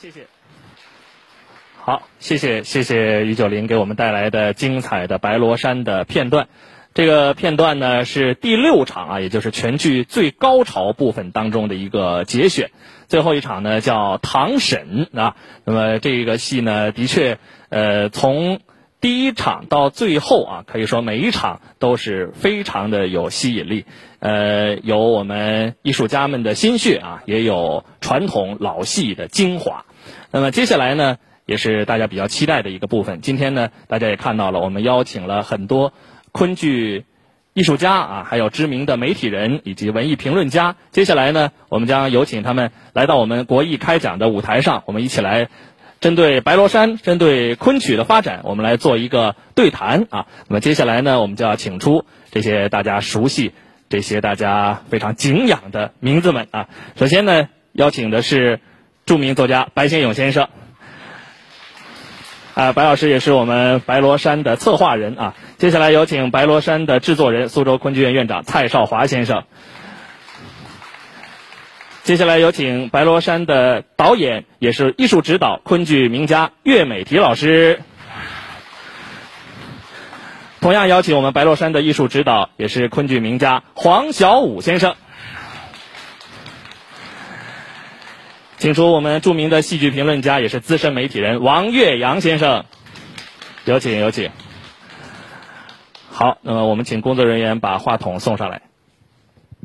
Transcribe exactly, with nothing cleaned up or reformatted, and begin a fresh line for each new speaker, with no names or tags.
谢谢。好，谢谢谢谢于九龄给我们带来的精彩的白罗山的片段。这个片段呢是第六场啊，也就是全剧最高潮部分当中的一个节选。最后一场呢叫唐审啊，那么这个戏呢的确呃从第一场到最后啊，可以说每一场都是非常的有吸引力。呃，有我们艺术家们的心血啊，也有传统老戏的精华。那么接下来呢，也是大家比较期待的一个部分。今天呢，大家也看到了，我们邀请了很多昆剧艺术家啊，还有知名的媒体人以及文艺评论家。接下来呢，我们将有请他们来到我们国艺开讲的舞台上，我们一起来针对白罗山，针对昆曲的发展，我们来做一个对谈啊。那么接下来呢，我们就要请出这些大家熟悉、这些大家非常敬仰的名字们啊。首先呢，邀请的是著名作家白先勇先生。啊，白老师也是我们白罗山的策划人啊。接下来有请白罗山的制作人、苏州昆剧院院长蔡少华先生。接下来有请白罗山的导演，也是艺术指导、昆剧名家岳美缇老师。同样邀请我们白罗山的艺术指导，也是昆剧名家黄小武先生。请出我们著名的戏剧评论家，也是资深媒体人王岳阳先生。有请有请。好，那么我们请工作人员把话筒送上来。